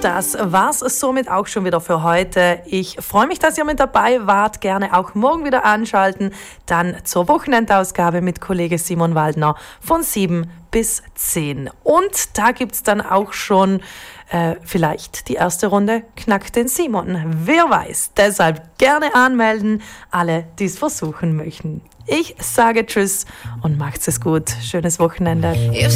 das war's somit auch schon wieder für heute. Ich freue mich, dass ihr mit dabei wart. Gerne auch morgen wieder anschalten. Dann zur Wochenendausgabe mit Kollege Simon Waldner von 7 bis 10. Und da gibt's dann auch schon vielleicht die erste Runde Knack den Simon. Wer weiß. Deshalb gerne anmelden, alle, die es versuchen möchten. Ich sage Tschüss und macht's es gut. Schönes Wochenende.